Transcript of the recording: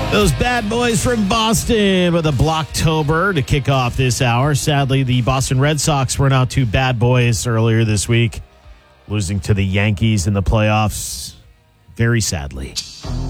Those bad boys from Boston with a Blocktober to kick off this hour. Sadly, the Boston Red Sox were not two bad boys earlier this week, losing to the Yankees in the playoffs very sadly.